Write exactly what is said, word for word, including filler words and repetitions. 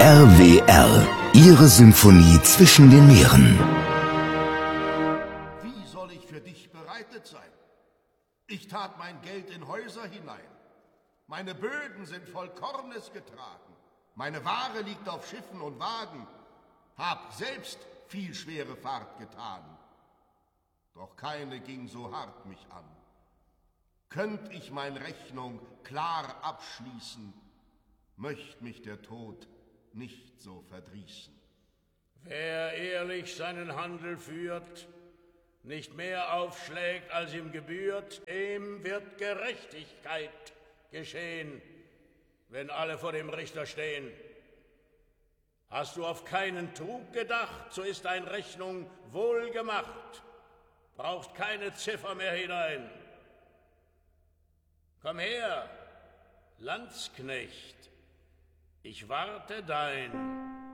R W R, Ihre Symphonie zwischen den Meeren. Wie soll ich für dich bereitet sein? Ich tat mein Geld in Häuser hinein. Meine Böden sind voll Kornes getragen. Meine Ware liegt auf Schiffen und Wagen. Hab selbst viel schwere Fahrt getan. Doch keine ging so hart mich an. Könnt ich mein Rechnung klar abschließen, möcht mich der Tod nicht so verdrießen. Wer ehrlich seinen Handel führt, nicht mehr aufschlägt, als ihm gebührt, dem wird Gerechtigkeit geschehen, wenn alle vor dem Richter stehen. Hast du auf keinen Trug gedacht, so ist deine Rechnung wohl gemacht, brauchst keine Ziffer mehr hinein. Komm her, Landsknecht, ich warte dein.